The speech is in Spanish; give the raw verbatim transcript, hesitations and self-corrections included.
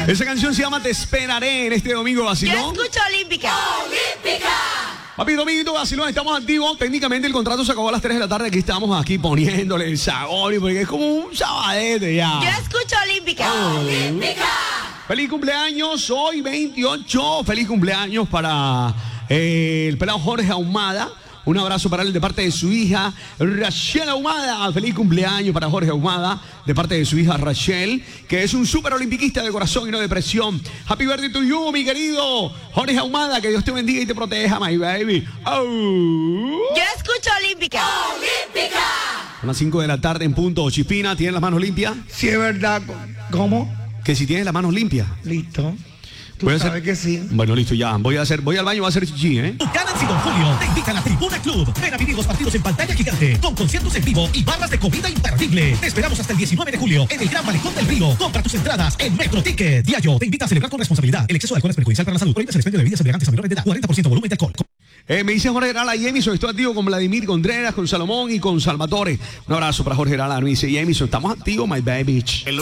Esa canción se llama Te Esperaré en este domingo vacilón. Yo escucho Olímpica. ¡Olímpica! Papi, domingo vacilón, estamos activos. Técnicamente el contrato se acabó a las tres de la tarde. Aquí estamos aquí poniéndole el sabor, porque es como un sabadete ya. Yo escucho Olímpica. ¡Olímpica! Feliz cumpleaños, hoy veintiocho. Feliz cumpleaños para eh, el pelado Jorge Ahumada. Un abrazo para él de parte de su hija Rachel Ahumada. Feliz cumpleaños para Jorge Ahumada de parte de su hija Rachel, que es un súper olimpiquista de corazón y no de presión. Happy birthday to you, mi querido Jorge Ahumada. Que Dios te bendiga y te proteja, my baby. Oh. Yo escucho Olímpica. ¡Olímpica! A las cinco de la tarde en punto. Chispina, ¿tienes las manos limpias? Sí, es verdad. ¿Cómo? Que si tienes las manos limpias. Listo. Tú Voy a sabes hacer... que sí. Bueno, listo, ya. Voy a hacer, voy al baño y voy a hacer chichi, ¿eh? Galaxy Don Julio te invita a la Tribuna Club. Ven a vivir los partidos en pantalla gigante, con conciertos en vivo y barras de comida imperdible. Te esperamos hasta el diecinueve de julio en el Gran Malecón del Río. Compra tus entradas en Metro Ticket. Diallo te invita a celebrar con responsabilidad. El exceso de alcohol es perjudicial para la salud. Prohíbe el expendio de bebidas embriagantes a menores de edad. cuarenta por ciento volumen de alcohol. Eh, me dice Jorge Herala y Emison, estoy activo con Vladimir Contreras, con Salomón y con Salvatore. Un abrazo para Jorge Herala. Me dice, y Emison, estamos activos, my baby.